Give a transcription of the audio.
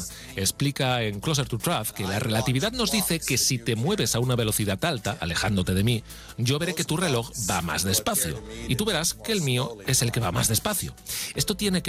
explica en Closer to Truth que la relatividad nos dice que si te mueves a una velocidad alta, alejándote de mí, yo veré que tu reloj va más despacio y tú verás que el mío es el que va más despacio. Esto tiene que